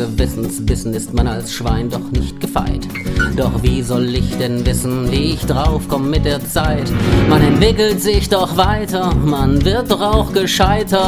Gewissensbissen ist man als Schwein doch nicht gefeit. Doch wie soll ich denn wissen, wie ich drauf komm mit der Zeit? Man entwickelt sich doch weiter, man wird doch auch gescheiter.